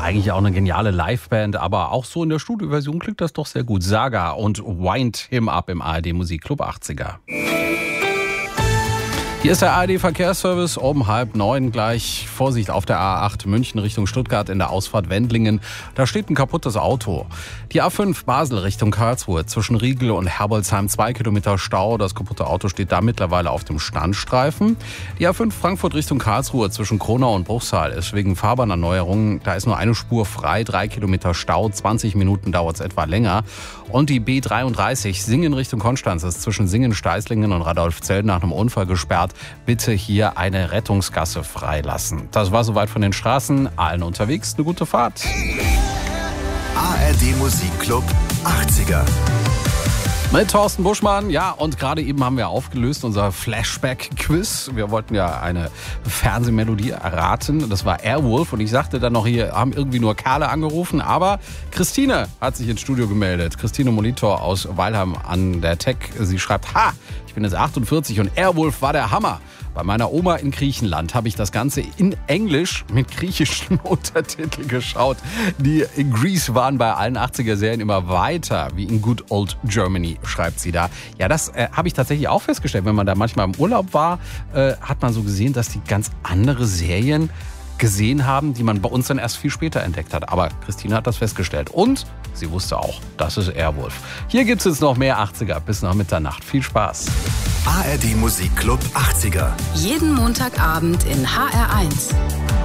eigentlich auch eine geniale Liveband, aber auch so in der Studioversion klingt das doch sehr gut. Saga und Wind Him Up im ARD Musikclub 80er. Hier ist der ARD-Verkehrsservice um 8:30 gleich. Vorsicht auf der A8 München Richtung Stuttgart in der Ausfahrt Wendlingen. Da steht ein kaputtes Auto. Die A5 Basel Richtung Karlsruhe zwischen Riegel und Herbolzheim 2 Kilometer Stau. Das kaputte Auto steht da mittlerweile auf dem Standstreifen. Die A5 Frankfurt Richtung Karlsruhe zwischen Kronau und Bruchsal ist wegen Fahrbahnerneuerungen. Da ist nur eine Spur frei, 3 Kilometer Stau, 20 Minuten dauert es etwa länger. Und die B33 Singen Richtung Konstanz ist zwischen Singen, Steißlingen und Radolfzell nach einem Unfall gesperrt. Bitte hier eine Rettungsgasse freilassen. Das war soweit von den Straßen. Allen unterwegs eine gute Fahrt. ARD Musikclub 80er. Mit Thorsten Buschmann, ja, und gerade eben haben wir aufgelöst unser Flashback-Quiz. Wir wollten ja eine Fernsehmelodie erraten. Das war Airwolf und ich sagte dann noch, hier haben irgendwie nur Kerle angerufen, aber Christine hat sich ins Studio gemeldet. Christine Molitor aus Weilheim an der Tech. Sie schreibt, ich bin jetzt 48 und Airwolf war der Hammer. Bei meiner Oma in Griechenland habe ich das Ganze in Englisch mit griechischen Untertiteln geschaut. Die in Greece waren bei allen 80er-Serien immer weiter, wie in Good Old Germany, schreibt sie da. Ja, das habe ich tatsächlich auch festgestellt. Wenn man da manchmal im Urlaub war, hat man so gesehen, dass die ganz andere Serien gesehen haben, die man bei uns dann erst viel später entdeckt hat. Aber Christine hat das festgestellt. Und sie wusste auch, das ist Airwolf. Hier gibt es jetzt noch mehr 80er bis nach Mitternacht. Viel Spaß. ARD Musikclub 80er. Jeden Montagabend in HR1.